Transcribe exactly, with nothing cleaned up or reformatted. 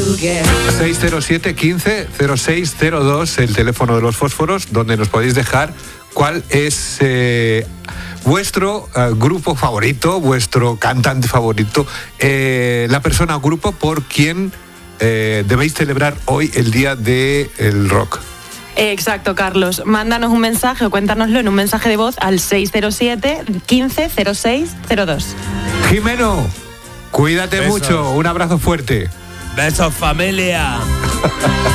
seis cero siete, quince, cero seis cero dos, el teléfono de los fósforos, donde nos podéis dejar cuál es eh, vuestro eh, grupo favorito, vuestro cantante favorito, eh, la persona o grupo por quien eh, debéis celebrar hoy el Día del Rock. Exacto, Carlos. Mándanos un mensaje o cuéntanoslo en un mensaje de voz al seis cero siete, quince, cero seis cero dos. Jimeno, cuídate Besos. mucho. Un abrazo fuerte. Besos, familia.